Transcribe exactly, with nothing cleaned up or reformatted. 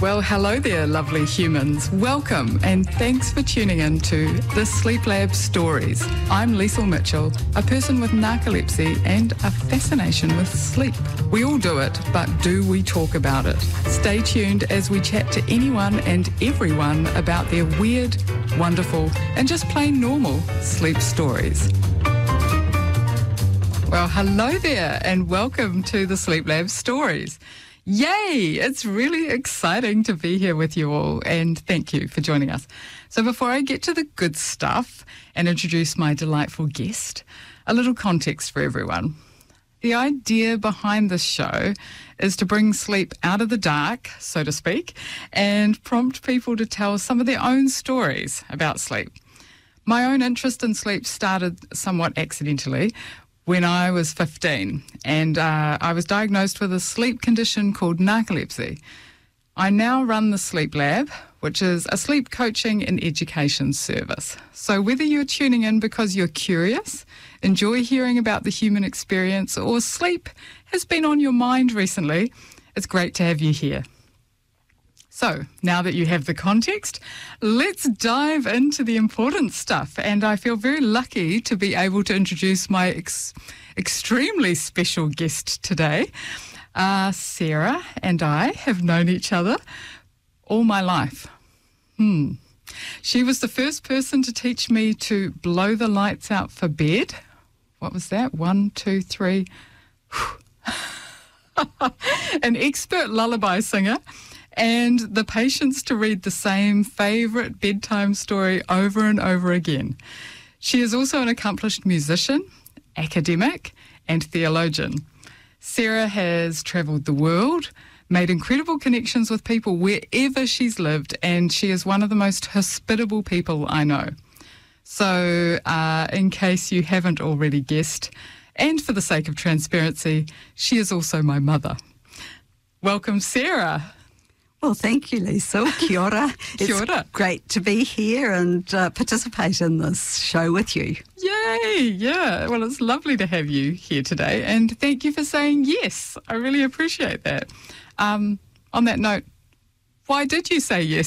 Well, hello there, lovely humans. Welcome and thanks for tuning in to the Sleep Lab Stories. I'm Liesl Mitchell, a person with narcolepsy and a fascination with sleep. We all do it, but do we talk about it? Stay tuned as we chat to anyone and everyone about their weird, wonderful, and just plain normal sleep stories. Well, hello there and welcome to the Sleep Lab Stories. Yay! It's really exciting to be here with you all, and thank you for joining us. So before I get to the good stuff and introduce my delightful guest, a little context for everyone. The idea behind this show is to bring sleep out of the dark, so to speak, and prompt people to tell some of their own stories about sleep. My own interest in sleep started somewhat accidentally when I was fifteen, and uh, I was diagnosed with a sleep condition called narcolepsy. I now run the Sleep Lab, which is a sleep coaching and education service. So whether you're tuning in because you're curious, enjoy hearing about the human experience, or sleep has been on your mind recently, it's great to have you here. So, now that you have the context, let's dive into the important stuff. And I feel very lucky to be able to introduce my ex- extremely special guest today. Uh, Sarah and I have known each other all my life. Hmm. She was the first person to teach me to blow the lights out for bed. What was that? One, two, three. An expert lullaby singer. And the patience to read the same favourite bedtime story over and over again. She is also an accomplished musician, academic, and theologian. Sarah has travelled the world, made incredible connections with people wherever she's lived, and she is one of the most hospitable people I know. So, uh, in case you haven't already guessed, and for the sake of transparency, she is also my mother. Welcome, Sarah. Well, thank you, Liesl. Kia ora. Kia ora. It's great to be here and uh, participate in this show with you. Yay! Yeah. Well, it's lovely to have you here today, and thank you for saying yes. I really appreciate that. Um, on that note, why did you say yes?